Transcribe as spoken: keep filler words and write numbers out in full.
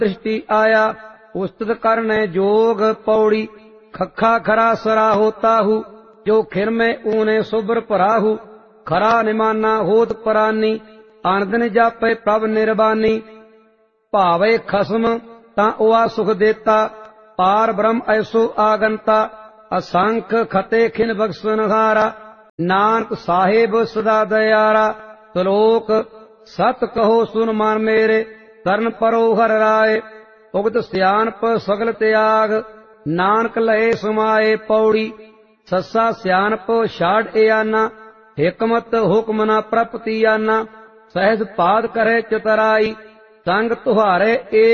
दृष्टि आया। उस्तत करने जोग पौड़ी खखा खरा सरा होता हूँ। जो खिर में ऊने सुब्र पराहू खरा निमाना होत परानी। आनंदन जापे प्रभ निर्बानी भावे खसम ता ओआ सुख देता। पार ब्रह्म ऐसो आगंता असंख खते खिन बख्शनहारा। नानक साहेब सदा दयारा तलोक सत कहो सुन मान मेरे। करन परो हर राय उगत सियानप सगल त्याग। नानक लए समाए पौड़ी सस्सा सियानप छाड़ एआना। हिकमत हुक्म न प्रपति आना सहज पाद करे चतराई। संग तुहारे ए